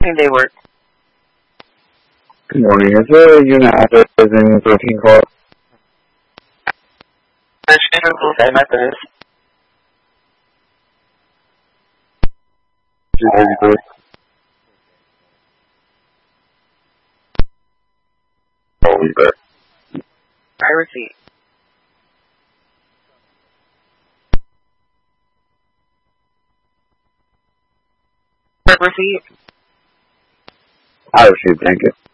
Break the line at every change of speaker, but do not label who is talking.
Same day work.
Good morning. Is there a unit address in 13 call?
Full-time Methodist.
233. I'll be back.
I receipt. Receipt.
I received, thank you.